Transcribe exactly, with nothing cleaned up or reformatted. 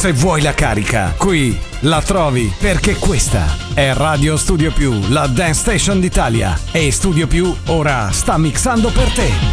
Se vuoi la carica, qui la trovi, perché questa è Radio Studio Più, la Dance Station d'Italia. E Studio Più ora sta mixando per te.